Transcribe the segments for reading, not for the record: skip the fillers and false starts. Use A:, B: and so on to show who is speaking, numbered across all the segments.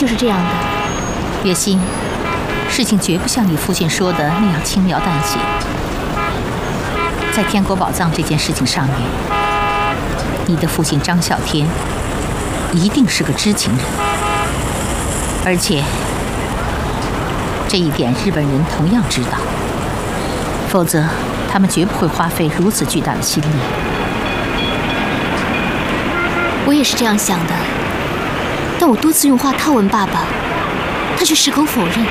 A: 就是这样的。
B: 月心，事情绝不像你父亲说的那样轻描淡写。在天国宝藏这件事情上面，你的父亲张啸天一定是个知情人，而且这一点日本人同样知道，否则他们绝不会花费如此巨大的心力。
A: 我也是这样想的，但我多次用话拷问爸爸，他却矢口否认。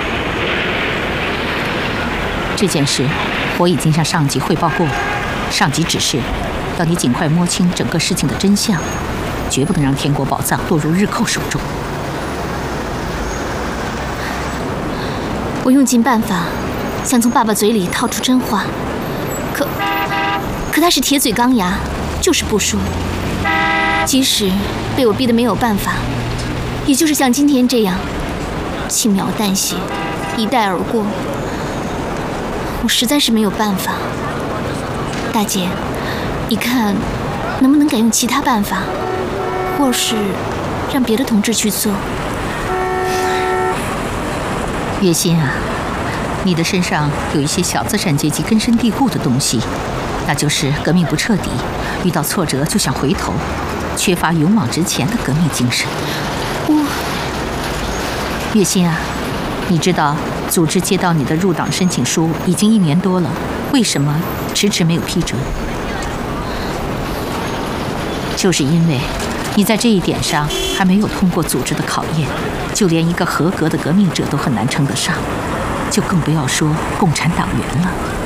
B: 这件事我已经向上级汇报过了，上级指示要你尽快摸清整个事情的真相，绝不能让天国宝藏落入日寇手中。
A: 我用尽办法想从爸爸嘴里套出真话，可他是铁嘴钢牙，就是不说。即使被我逼得没有办法，也就是像今天这样轻描淡写，一带而过。我实在是没有办法。大姐，你看能不能改用其他办法，或是让别的同志去做？
B: 月心啊，你的身上有一些小资产阶级根深蒂固的东西，那就是革命不彻底，遇到挫折就想回头，缺乏勇往直前的革命精神。月心啊，你知道组织接到你的入党申请书已经1年多了，为什么迟迟没有批准？就是因为你在这一点上还没有通过组织的考验，就连一个合格的革命者都很难称得上，就更不要说共产党员了。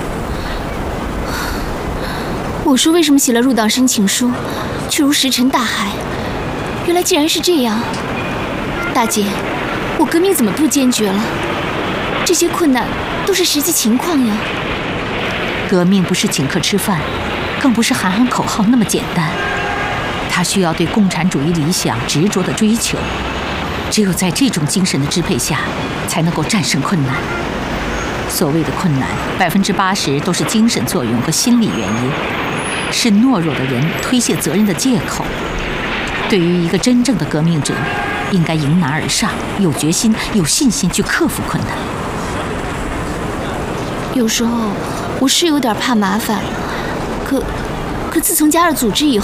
A: 我说为什么写了入党申请书，却如石沉大海？原来既然是这样，大姐，我革命怎么不坚决了？这些困难都是实际情况呀。
B: 革命不是请客吃饭，更不是喊喊口号那么简单。它需要对共产主义理想执着的追求，只有在这种精神的支配下，才能够战胜困难。所谓的困难，80%都是精神作用和心理原因，是懦弱的人推卸责任的借口。对于一个真正的革命者，应该迎难而上，有决心、有信心去克服困难。
A: 有时候我是有点怕麻烦，可自从加入组织以后，